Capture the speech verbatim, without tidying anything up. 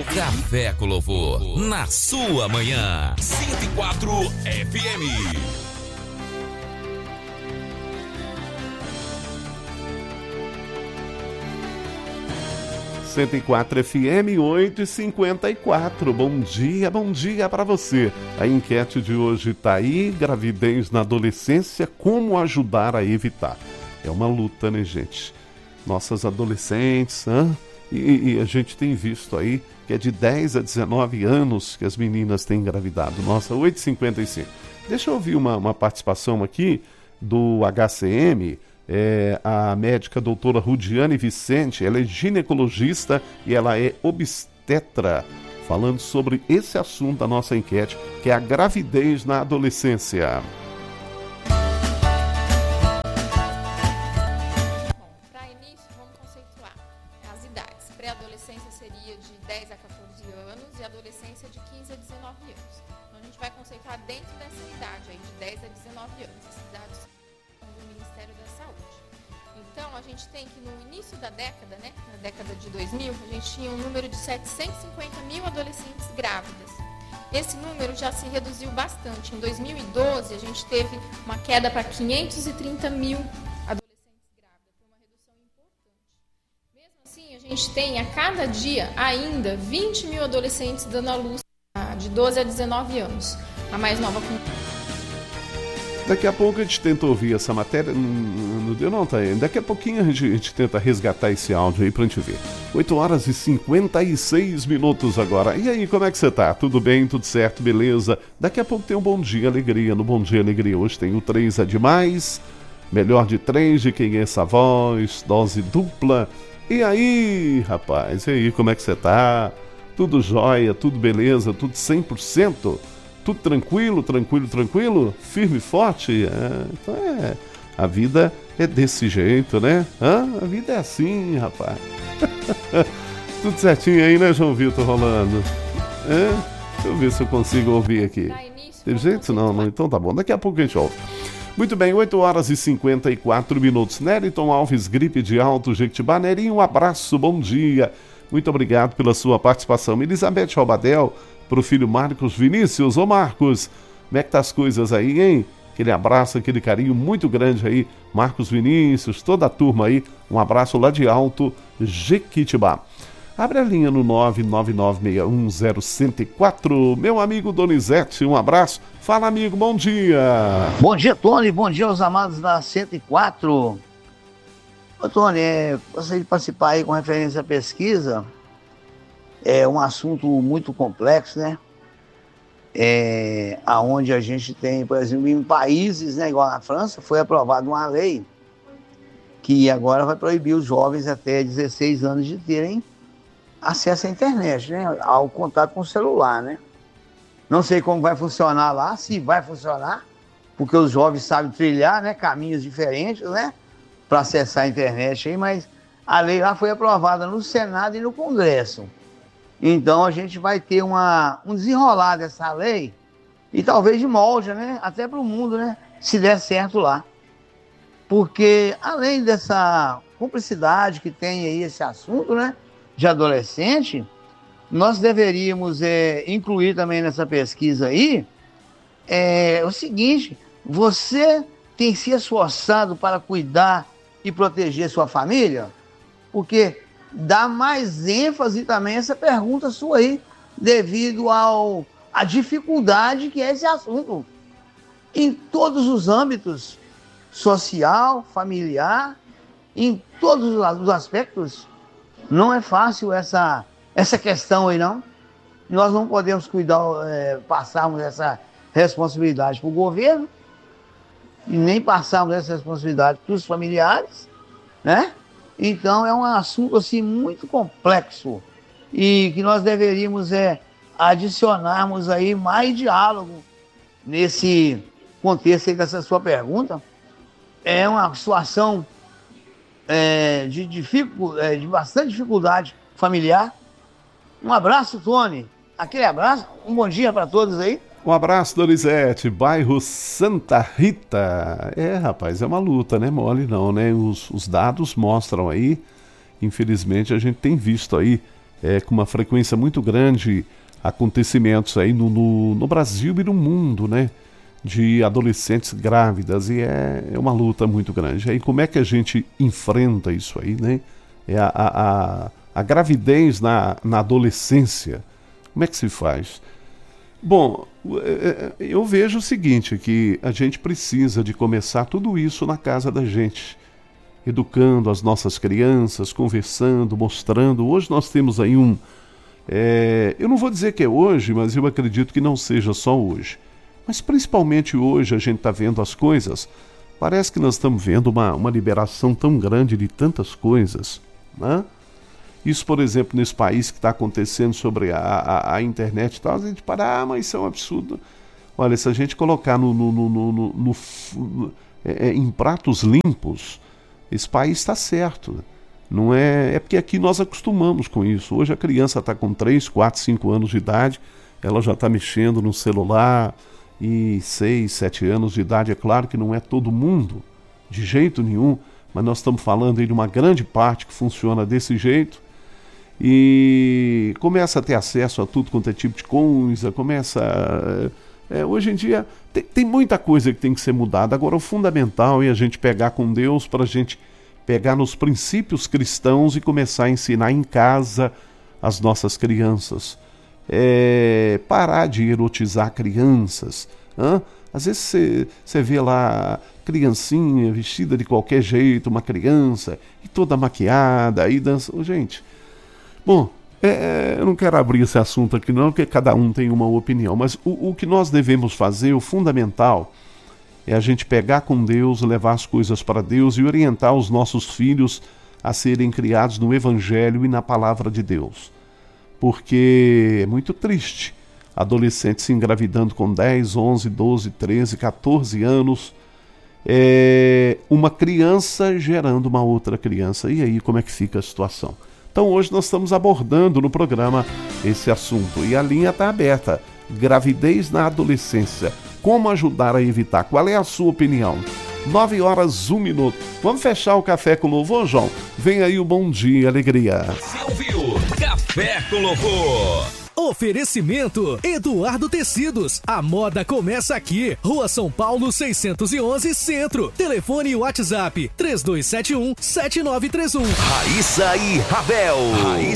Café com Louvor, na sua manhã. cento e quatro F M. cento e quatro F M, oito e cinquenta e quatro. Bom dia, bom dia para você. A enquete de hoje tá aí: gravidez na adolescência, como ajudar a evitar? É uma luta, né, gente? Nossas adolescentes, hein? E, e a gente tem visto aí que é de dez a dezenove anos que as meninas têm engravidado. Nossa, oito e cinquenta e cinco. Deixa eu ouvir uma, uma participação aqui do H C M. É, a médica doutora Rudiane Vicente, ela é ginecologista e ela é obstetra, falando sobre esse assunto da nossa enquete, que é a gravidez na adolescência. Bom, para início, vamos conceituar as idades. Pré-adolescência seria de dez a quatorze anos e adolescência de quinze a dezenove anos. Então a gente vai conceituar dentro dessa idade aí, de dez a dezenove anos. Essas idades do Ministério da Saúde. Então, a gente tem que no início da década, né, na década de dois mil, a gente tinha um número de setecentos e cinquenta mil adolescentes grávidas. Esse número já se reduziu bastante. Em dois mil e doze, a gente teve uma queda para quinhentos e trinta mil adolescentes grávidas. Foi uma redução importante. Mesmo assim, a gente tem a cada dia ainda vinte mil adolescentes dando à luz de doze a dezenove anos. A mais nova com... Daqui a pouco a gente tenta ouvir essa matéria. Não, não deu não, tá aí. Daqui a pouquinho a gente, a gente tenta resgatar esse áudio aí pra gente ver. oito horas e cinquenta e seis minutos agora. E aí, como é que você tá? Tudo bem? Tudo certo? Beleza? Daqui a pouco tem um Bom Dia Alegria. No Bom Dia Alegria hoje tem o três é demais. Melhor de três, de quem é essa voz? Dose dupla. E aí, rapaz? E aí, como é que você tá? Tudo jóia? Tudo beleza? Tudo cem por cento? Tudo tranquilo, tranquilo, tranquilo? Firme e forte? É, então é, a vida é desse jeito, né? Hã? A vida é assim, rapaz. Tudo certinho aí, né, João Vitor rolando? É? Deixa eu ver se eu consigo ouvir aqui. Teve jeito? Não, não, então tá bom. Daqui a pouco a gente ouve. Muito bem, oito horas e cinquenta e quatro minutos. Neriton Alves, gripe de alto, Jequitibá. Nerinho, um abraço, bom dia. Muito obrigado pela sua participação. Elizabeth Albadel, pro filho Marcos Vinícius. Ô Marcos, como é que tá as coisas aí, hein? Aquele abraço, aquele carinho muito grande aí, Marcos Vinícius, toda a turma aí, um abraço lá de Alto Jequitibá. Abre a linha no nove nove nove seis um zero um zero quatro, meu amigo Donizete, um abraço. Fala, amigo, bom dia. Bom dia, Tony, bom dia aos amados da cento e quatro. Ô, Tony, é, gostaria de participar aí com referência à pesquisa. É um assunto muito complexo, né? É, aonde a gente tem, por exemplo, em países, né, igual na França, foi aprovada uma lei que agora vai proibir os jovens até dezesseis anos de terem acesso à internet, né? Ao contato com o celular, né? Não sei como vai funcionar lá, se vai funcionar, porque os jovens sabem trilhar, né, caminhos diferentes, né, para acessar a internet aí, mas a lei lá foi aprovada no Senado e no Congresso. Então a gente vai ter uma, um desenrolar dessa lei e talvez de molde, né? Até para o mundo, né? Se der certo lá. Porque além dessa cumplicidade que tem aí esse assunto, né? De adolescente, nós deveríamos é, incluir também nessa pesquisa aí é, o seguinte: você tem se esforçado para cuidar e proteger sua família? Porque dá mais ênfase também a essa pergunta sua aí, devido ao, à dificuldade que é esse assunto. Em todos os âmbitos, social, familiar, em todos os aspectos, não é fácil essa, essa questão aí, não. Nós não podemos cuidar, é, passarmos essa responsabilidade para o governo, e nem passarmos essa responsabilidade para os familiares, né? Então é um assunto assim muito complexo e que nós deveríamos é, adicionarmos aí mais diálogo nesse contexto aí dessa sua pergunta. É uma situação é, de, dificu, é, de bastante dificuldade familiar. Um abraço, Tony. Aquele abraço, um bom dia para todos aí. Um abraço, Donizete, bairro Santa Rita. É, rapaz, é uma luta, né? Mole não, né? Os, os dados mostram aí, infelizmente a gente tem visto aí é, com uma frequência muito grande acontecimentos aí no, no, no Brasil e no mundo, né? De adolescentes grávidas, e é, é uma luta muito grande. Aí como é que a gente enfrenta isso aí, né? É a, a, a, a gravidez na, na adolescência, como é que se faz? Bom, eu vejo o seguinte, que a gente precisa de começar tudo isso na casa da gente, educando as nossas crianças, conversando, mostrando. Hoje nós temos aí um... É, eu não vou dizer que é hoje, mas eu acredito que não seja só hoje. Mas principalmente hoje a gente está vendo as coisas, parece que nós estamos vendo uma, uma liberação tão grande de tantas coisas, né? Isso, por exemplo, nesse país que está acontecendo sobre a, a, a internet e tal, a gente para, ah, mas isso é um absurdo. Olha, se a gente colocar no, no, no, no, no, no, é, em pratos limpos, esse país está certo. Não é, é porque aqui nós acostumamos com isso. Hoje a criança está com três, quatro, cinco anos de idade, ela já está mexendo no celular, e seis, sete anos de idade. É claro que não é todo mundo, de jeito nenhum, mas nós estamos falando aí de uma grande parte que funciona desse jeito, e começa a ter acesso a tudo quanto é tipo de coisa, começa... É, hoje em dia tem, tem muita coisa que tem que ser mudada. Agora o fundamental é a gente pegar com Deus, para a gente pegar nos princípios cristãos e começar a ensinar em casa as nossas crianças. É, parar de erotizar crianças. Hein? Às vezes você vê lá criancinha vestida de qualquer jeito, uma criança, e toda maquiada, aí dança. Gente, bom, é, eu não quero abrir esse assunto aqui não, porque cada um tem uma opinião, mas o, o que nós devemos fazer, o fundamental, é a gente pegar com Deus, levar as coisas para Deus e orientar os nossos filhos a serem criados no Evangelho e na Palavra de Deus. Porque é muito triste adolescentes se engravidando com dez, onze, doze, treze, quatorze anos, é, uma criança gerando uma outra criança. E aí como é que fica a situação? Então hoje nós estamos abordando no programa esse assunto e a linha está aberta. Gravidez na adolescência, como ajudar a evitar? Qual é a sua opinião? nove horas, um minuto. Vamos fechar o Café com Louvor, João? Vem aí o Bom Dia, Alegria. Você ouviu? Café com Louvor. Oferecimento Eduardo Tecidos. A moda começa aqui. Rua São Paulo seiscentos e onze, Centro. Telefone e WhatsApp três dois sete um, sete nove três um. Raíssa e Ravel. Raíssa